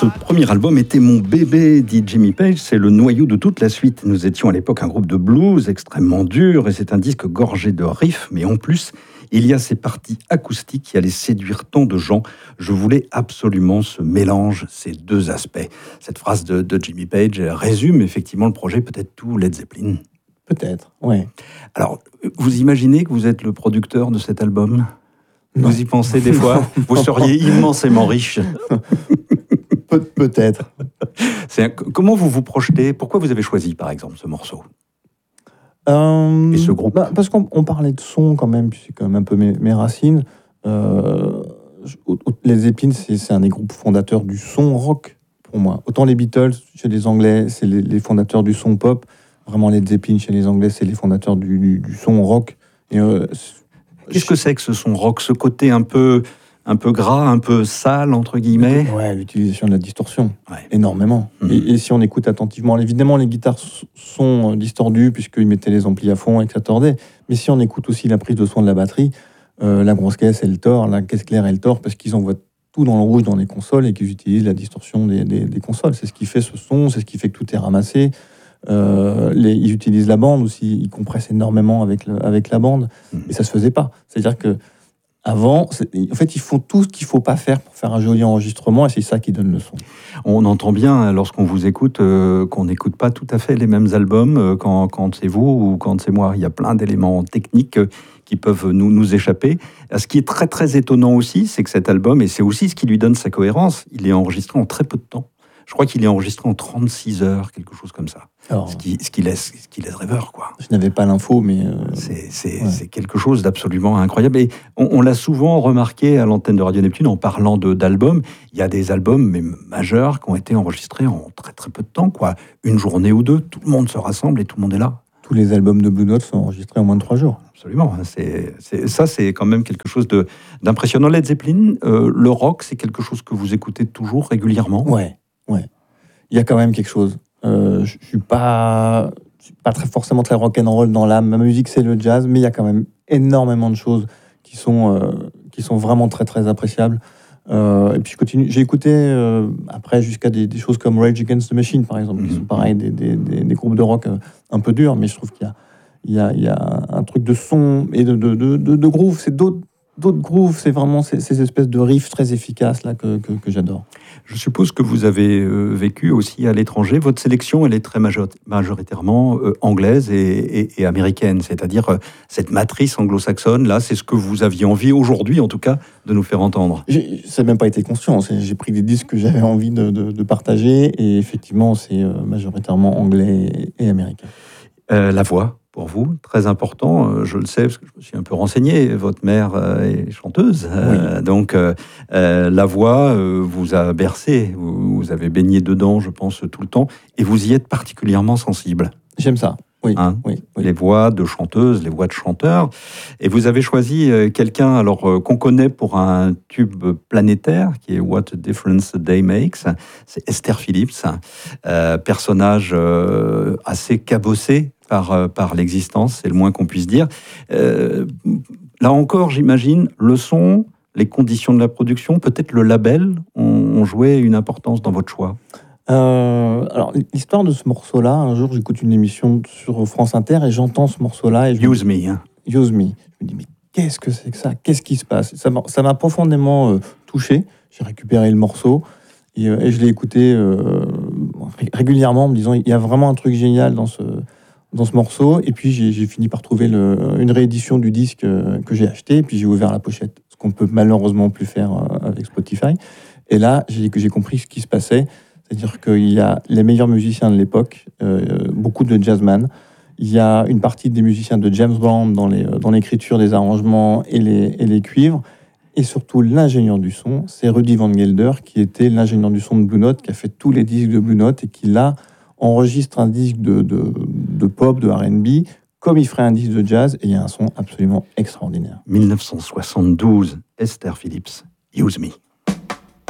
Ce premier album était mon bébé, dit Jimmy Page. C'est le noyau de toute la suite. Nous étions à l'époque un groupe de blues extrêmement dur et c'est un disque gorgé de riffs. Mais en plus, il y a ces parties acoustiques qui allaient séduire tant de gens. Je voulais absolument ce mélange, ces deux aspects. Cette phrase de Jimmy Page résume effectivement le projet, peut-être tout Led Zeppelin. Peut-être, oui. Alors, vous imaginez que vous êtes le producteur de cet album ? Non. Vous y pensez des fois ? Vous seriez immensément riche. Peut-être. Comment vous vous projetez ? Pourquoi vous avez choisi, par exemple, ce morceau ? Et ce groupe ? Parce qu'on parlait de son quand même, puis c'est quand même un peu mes racines. Les Zeppelin, c'est un des groupes fondateurs du son rock, pour moi. Autant les Beatles, chez les Anglais, c'est les fondateurs du son pop. Vraiment, les Zeppelin, chez les Anglais, c'est les fondateurs du son rock. Et, qu'est-ce que c'est que ce son rock ? Ce côté un peu gras, un peu sale, entre guillemets ? Ouais, l'utilisation de la distorsion, ouais. Énormément. Et si on écoute attentivement, évidemment, les guitares sont distordues, puisqu'ils mettaient les amplis à fond et que ça tordait. Mais si on écoute aussi la prise de son de la batterie, la grosse caisse, elle tord, la caisse claire, elle tord, parce qu'ils envoient tout dans le rouge dans les consoles et qu'ils utilisent la distorsion des consoles. C'est ce qui fait ce son, c'est ce qui fait que tout est ramassé. Ils utilisent la bande aussi, ils compressent énormément avec la bande, et ça se faisait pas. C'est-à-dire que avant, en fait, ils font tout ce qu'il faut pas faire pour faire un joli enregistrement, et c'est ça qui donne le son. On entend bien, lorsqu'on vous écoute, qu'on n'écoute pas tout à fait les mêmes albums quand c'est vous ou quand c'est moi. Il y a plein d'éléments techniques qui peuvent nous échapper. Ce qui est très très étonnant aussi, c'est que cet album, et c'est aussi ce qui lui donne sa cohérence, il est enregistré en très peu de temps. Je crois qu'il est enregistré en 36 heures, quelque chose comme ça. Alors, ce qui laisse rêveur, quoi. Je n'avais pas l'info, mais... C'est quelque chose d'absolument incroyable. Et on l'a souvent remarqué à l'antenne de Radio Neptune en parlant d'albums. Il y a des albums mais majeurs qui ont été enregistrés en très très peu de temps, quoi. Une journée ou deux, tout le monde se rassemble et tout le monde est là. Tous les albums de Blue Note sont enregistrés en moins de 3 jours. Absolument. C'est quand même quelque chose d'impressionnant. Led Zeppelin, le rock, c'est quelque chose que vous écoutez toujours régulièrement ? Ouais. Il y a quand même quelque chose. Je suis pas forcément très rock'n'roll dans l'âme. Ma musique, c'est le jazz, mais il y a quand même énormément de choses qui sont vraiment très très appréciables. Et puis je continue. J'ai écouté après jusqu'à des choses comme Rage Against the Machine, par exemple, qui sont pareil des groupes de rock un peu durs, mais je trouve qu'il y a un truc de son et de groove. C'est d'autres grooves, c'est vraiment ces espèces de riffs très efficaces là que j'adore. Je suppose que vous avez vécu aussi à l'étranger. Votre sélection, elle est très majoritairement anglaise et américaine, c'est-à-dire cette matrice anglo-saxonne, là, c'est ce que vous aviez envie aujourd'hui, en tout cas, de nous faire entendre. Ça n'a même pas été conscient. J'ai pris des disques que j'avais envie de partager, et effectivement, c'est majoritairement anglais et américain. La voix, pour vous, très important. Je le sais parce que je me suis un peu renseigné. Votre mère est chanteuse, oui. Donc la voix vous a bercé. Vous avez baigné dedans, je pense, tout le temps, et vous y êtes particulièrement sensible. J'aime ça. Oui, oui. Les voix de chanteuses, les voix de chanteurs. Et vous avez choisi quelqu'un qu'on connaît pour un tube planétaire, qui est What a Difference a Day Makes. C'est Esther Phillips, personnage assez cabossé par l'existence, c'est le moins qu'on puisse dire. Là encore, j'imagine, le son, les conditions de la production, peut-être le label, ont joué une importance dans votre choix. Alors, l'histoire de ce morceau-là, un jour, j'écoute une émission sur France Inter et j'entends ce morceau-là. Use Me. Hein. Use Me. Je me dis, mais qu'est-ce que c'est que ça ? Qu'est-ce qui se passe ? Ça m'a profondément touché. J'ai récupéré le morceau et je l'ai écouté régulièrement en me disant, il y a vraiment un truc génial dans ce morceau. Et puis, j'ai fini par trouver une réédition du disque que j'ai acheté. Et puis, j'ai ouvert la pochette, ce qu'on peut malheureusement plus faire avec Spotify. Et là, j'ai compris ce qui se passait. C'est-à-dire qu'il y a les meilleurs musiciens de l'époque, beaucoup de jazzman. Il y a une partie des musiciens de James Brown dans l'écriture des arrangements et les cuivres. Et surtout, l'ingénieur du son, c'est Rudy Van Gelder, qui était l'ingénieur du son de Blue Note, qui a fait tous les disques de Blue Note et qui, là, enregistre un disque de pop, de R&B, comme il ferait un disque de jazz, et il y a un son absolument extraordinaire. 1972, Esther Phillips, Use Me.